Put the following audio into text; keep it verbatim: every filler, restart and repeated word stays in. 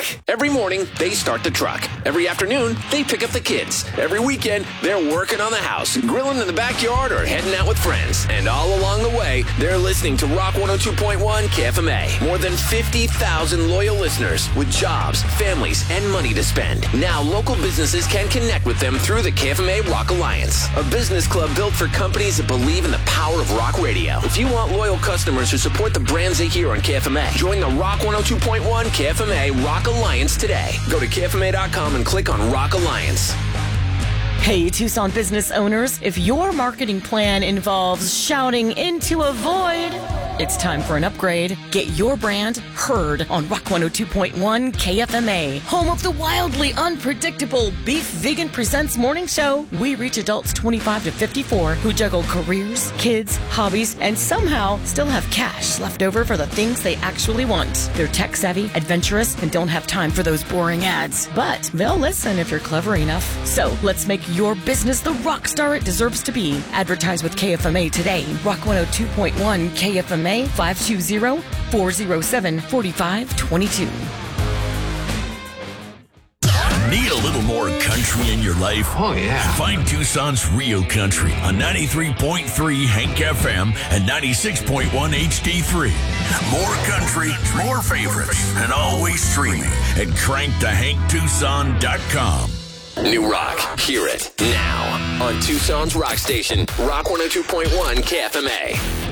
Every morning, they start the truck. Every afternoon, they pick up the kids. Every weekend, they're working on the house, grilling in the backyard, or heading out with friends. And all along the way, they're listening to Rock one oh two point one K F M A. More than fifty thousand loyal listeners with jobs, families, and money to spend. Now, local businesses can connect with them through the K F M A Rock Alliance, a business club built for companies that believe in the power of rock radio. If you want loyal customers who support the brands they hear on K F M A, join the Rock one oh two point one K F M A Rock Alliance today. Go to K F M A dot com and click on Rock Alliance. Hey, Tucson business owners, if your marketing plan involves shouting into a void, it's time for an upgrade. Get your brand heard on Rock one oh two point one K F M A, home of the wildly unpredictable Beef Vegan Presents morning show. We reach adults twenty-five to fifty-four who juggle careers, kids, hobbies, and somehow still have cash left over for the things they actually want. They're tech-savvy, adventurous, and don't have time for those boring ads. But they'll listen if you're clever enough. So let's make your business the rock star it deserves to be. Advertise with K F M A today. Rock one oh two point one K F M A, five two zero, four zero seven, four five two two. Need a little more country in your life? Oh, yeah. Find Tucson's Rio Country on ninety-three point three Hank F M and ninety-six point one H D three. More country, more favorites, and always streaming at crank to hank tucson dot com. New rock. Hear it now on Tucson's rock station, Rock one oh two point one K F M A.